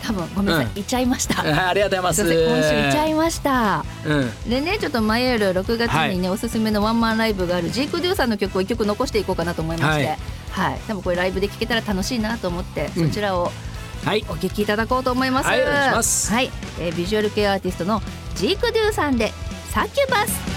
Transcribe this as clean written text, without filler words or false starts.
多分ごめんなさい、行っちゃいました。 ありがとうございます。 今週行っちゃいました、でね、ちょっと前より6月にね、おすすめのワンマンライブがあるジークデューさんの曲を1曲残していこうかなと思いまして、多分これライブで聴けたら楽しいなと思って、そちらをお聴きいただこうと思います。 お願いします。 ビジュアル系アーティストのジークデューさんでサキュバス。